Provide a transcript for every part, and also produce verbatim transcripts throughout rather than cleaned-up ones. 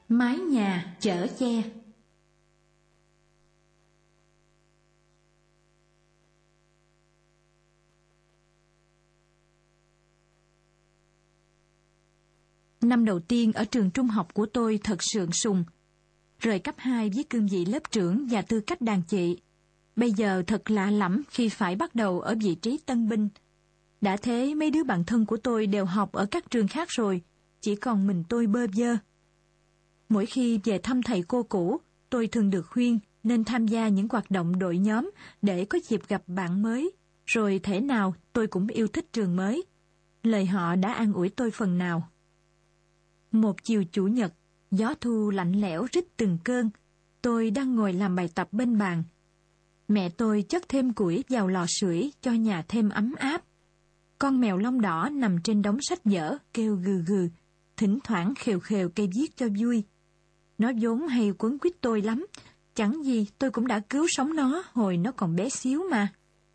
Mái nhà chở che. Năm đầu tiên ở trường trung học của tôi thật sượng sùng. Rời cấp hai với cương vị lớp trưởng và tư cách đàn chị. Bây giờ thật lạ lẫm khi phải bắt đầu ở vị trí tân binh. Đã thế mấy đứa bạn thân của tôi đều học ở các trường khác rồi, chỉ còn mình tôi bơ vơ. Mỗi khi về thăm thầy cô cũ, tôi thường được khuyên nên tham gia những hoạt động đội nhóm để có dịp gặp bạn mới, rồi thể nào tôi cũng yêu thích trường mới. Lời họ đã an ủi tôi phần nào. Một chiều chủ nhật, gió thu lạnh lẽo rít từng cơn, tôi đang ngồi làm bài tập bên bàn. Mẹ tôi chất thêm củi vào lò sưởi cho nhà thêm ấm áp. Con mèo lông đỏ nằm trên đống sách vở kêu gừ gừ, thỉnh thoảng khều khều cây viết cho vui. Nó vốn hay quấn quýt tôi lắm, chẳng gì tôi cũng đã cứu sống nó hồi nó còn bé xíu mà.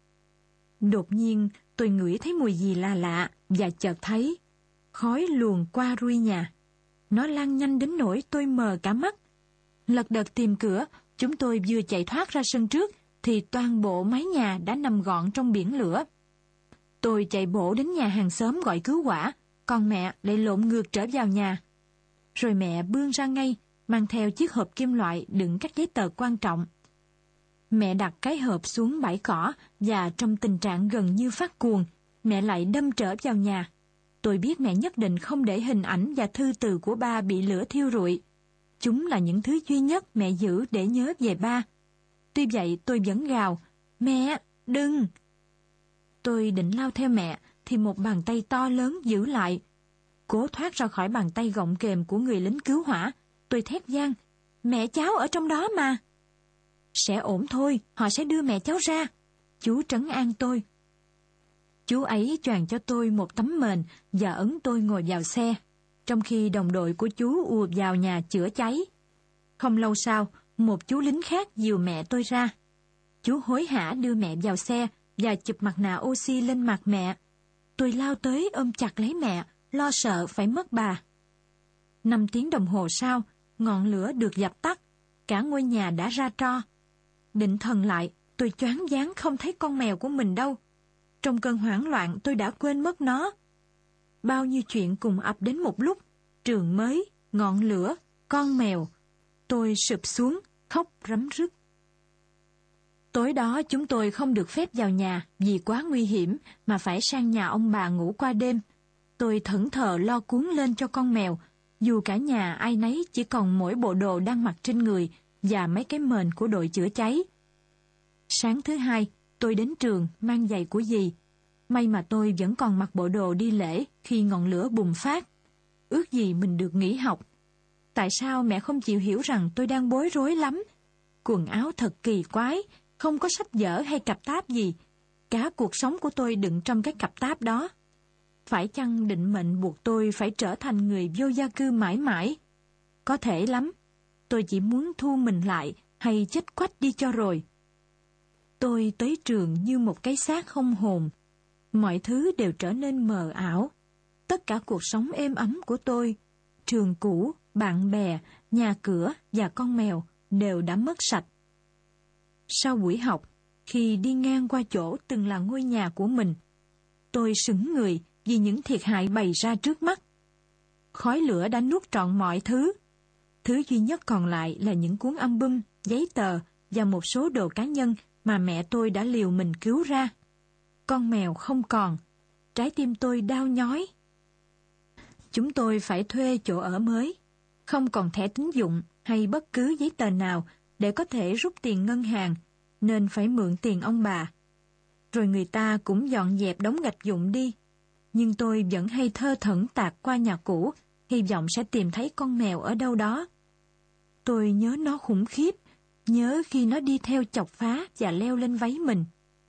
Đột nhiên tôi ngửi thấy mùi gì lạ lạ và chợt thấy khói luồn qua ruy nhà. Nó lan nhanh đến nỗi tôi mờ cả mắt. Lật đật tìm cửa, chúng tôi vừa chạy thoát ra sân trước thì toàn bộ mái nhà đã nằm gọn trong biển lửa. Tôi chạy bộ đến nhà hàng xóm gọi cứu hỏa, còn mẹ lại lộn ngược trở vào nhà. Rồi mẹ bươn ra ngay, mang theo chiếc hộp kim loại đựng các giấy tờ quan trọng. Mẹ đặt cái hộp xuống bãi cỏ và trong tình trạng gần như phát cuồng, mẹ lại đâm trở vào nhà. Tôi biết mẹ nhất định không để hình ảnh và thư từ của ba bị lửa thiêu rụi. Chúng là những thứ duy nhất mẹ giữ để nhớ về ba. Tuy vậy tôi vẫn gào, mẹ, đừng! Tôi định lao theo mẹ, thì một bàn tay to lớn giữ lại. Cố thoát ra khỏi bàn tay gọng kềm của người lính cứu hỏa, tôi thét vang, mẹ cháu ở trong đó mà. Sẽ ổn thôi, họ sẽ đưa mẹ cháu ra. Chú trấn an tôi. Chú ấy choàng cho tôi một tấm mền và ấn tôi ngồi vào xe, trong khi đồng đội của chú ùa vào nhà chữa cháy. Không lâu sau, một chú lính khác dìu mẹ tôi ra. Chú hối hả đưa mẹ vào xe và chụp mặt nạ oxy lên mặt mẹ. Tôi lao tới ôm chặt lấy mẹ, lo sợ phải mất bà. Năm tiếng đồng hồ sau, ngọn lửa được dập tắt, cả ngôi nhà đã ra tro. Định thần lại, tôi choáng váng không thấy con mèo của mình đâu. Trong cơn hoảng loạn tôi đã quên mất nó. Bao nhiêu chuyện cùng ập đến một lúc, trường mới, ngọn lửa, con mèo. Tôi sụp xuống, khóc rắm rứt. Tối đó chúng tôi không được phép vào nhà vì quá nguy hiểm mà phải sang nhà ông bà ngủ qua đêm. Tôi thẫn thờ lo cuốn lên cho con mèo, dù cả nhà ai nấy chỉ còn mỗi bộ đồ đang mặc trên người và mấy cái mền của đội chữa cháy. Sáng thứ hai, tôi đến trường mang giày của dì. May mà tôi vẫn còn mặc bộ đồ đi lễ khi ngọn lửa bùng phát. Ước gì mình được nghỉ học. Tại sao mẹ không chịu hiểu rằng tôi đang bối rối lắm? Quần áo thật kỳ quái, không có sách vở hay cặp táp gì. Cả cuộc sống của tôi đựng trong cái cặp táp đó. Phải chăng định mệnh buộc tôi phải trở thành người vô gia cư mãi mãi? Có thể lắm. Tôi chỉ muốn thu mình lại hay chết quách đi cho rồi. Tôi tới trường như một cái xác không hồn. Mọi thứ đều trở nên mờ ảo. Tất cả cuộc sống êm ấm của tôi, trường cũ, bạn bè, nhà cửa và con mèo đều đã mất sạch. Sau buổi học, khi đi ngang qua chỗ từng là ngôi nhà của mình, tôi sững người vì những thiệt hại bày ra trước mắt. Khói lửa đã nuốt trọn mọi thứ. Thứ duy nhất còn lại là những cuốn album, giấy tờ và một số đồ cá nhân mà mẹ tôi đã liều mình cứu ra. Con mèo không còn. Trái tim tôi đau nhói. Chúng tôi phải thuê chỗ ở mới. Không còn thẻ tín dụng hay bất cứ giấy tờ nào để có thể rút tiền ngân hàng, nên phải mượn tiền ông bà. Rồi người ta cũng dọn dẹp đống gạch vụn đi. Nhưng tôi vẫn hay thơ thẩn tạt qua nhà cũ, hy vọng sẽ tìm thấy con mèo ở đâu đó. Tôi nhớ nó khủng khiếp, nhớ khi nó đi theo chọc phá và leo lên váy mình.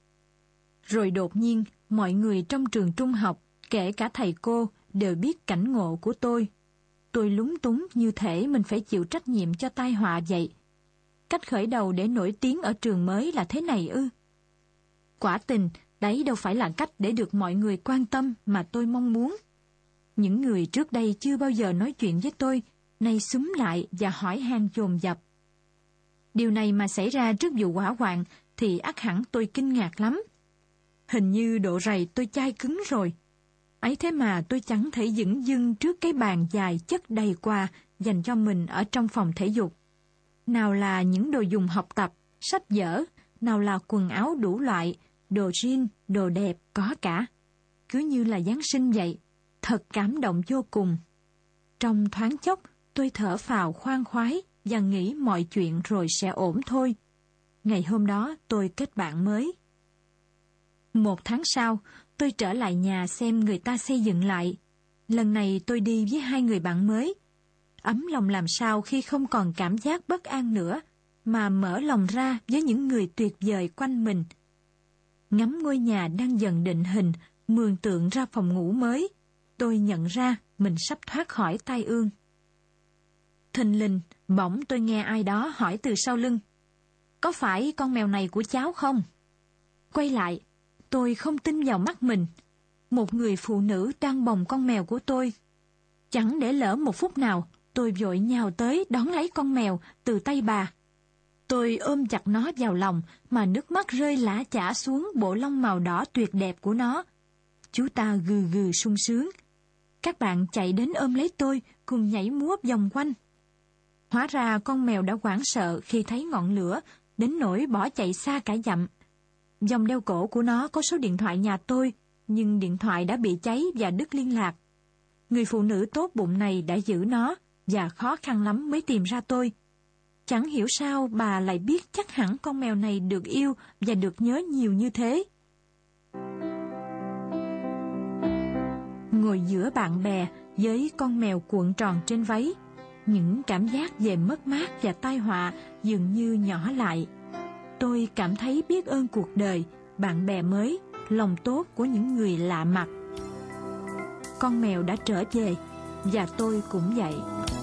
Rồi đột nhiên, mọi người trong trường trung học, kể cả thầy cô, đều biết cảnh ngộ của tôi. Tôi lúng túng như thể mình phải chịu trách nhiệm cho tai họa vậy. Cách khởi đầu để nổi tiếng ở trường mới là thế này ư? Quả tình, đấy đâu phải là cách để được mọi người quan tâm mà tôi mong muốn. Những người trước đây chưa bao giờ nói chuyện với tôi, nay xúm lại và hỏi han dồn dập. Điều này mà xảy ra trước vụ hỏa hoạn thì ắt hẳn tôi kinh ngạc lắm. Hình như độ rày tôi chai cứng rồi. Ấy thế mà tôi chẳng thể dửng dưng trước cái bàn dài chất đầy quà dành cho mình ở trong phòng thể dục. Nào là những đồ dùng học tập, sách vở, nào là quần áo đủ loại, đồ jean, đồ đẹp, có cả. Cứ như là Giáng sinh vậy, thật cảm động vô cùng. Trong thoáng chốc, tôi thở phào khoan khoái và nghĩ mọi chuyện rồi sẽ ổn thôi. Ngày hôm đó tôi kết bạn mới. Một tháng sau, tôi trở lại nhà xem người ta xây dựng lại. Lần này tôi đi với hai người bạn mới. Ấm lòng làm sao khi không còn cảm giác bất an nữa, mà mở lòng ra với những người tuyệt vời quanh mình. Ngắm ngôi nhà đang dần định hình, mường tượng ra phòng ngủ mới, tôi nhận ra mình sắp thoát khỏi tai ương. Thình lình, bỗng tôi nghe ai đó hỏi từ sau lưng. Có phải con mèo này của cháu không? Quay lại, tôi không tin vào mắt mình. Một người phụ nữ đang bồng con mèo của tôi. Chẳng để lỡ một phút nào, tôi vội nhào tới đón lấy con mèo từ tay bà. Tôi ôm chặt nó vào lòng mà nước mắt rơi lã chã xuống bộ lông màu đỏ tuyệt đẹp của nó. Chú ta gừ gừ sung sướng. Các bạn chạy đến ôm lấy tôi, cùng nhảy múa vòng quanh. Hóa ra con mèo đã hoảng sợ khi thấy ngọn lửa, đến nỗi bỏ chạy xa cả dặm. Vòng đeo cổ của nó có số điện thoại nhà tôi, nhưng điện thoại đã bị cháy và đứt liên lạc. Người phụ nữ tốt bụng này đã giữ nó, và khó khăn lắm mới tìm ra tôi. Chẳng hiểu sao bà lại biết chắc hẳn con mèo này được yêu và được nhớ nhiều như thế. Ngồi giữa bạn bè với con mèo cuộn tròn trên váy, những cảm giác về mất mát và tai họa dường như nhỏ lại. Tôi cảm thấy biết ơn cuộc đời, bạn bè mới, lòng tốt của những người lạ mặt. Con mèo đã trở về, và tôi cũng vậy.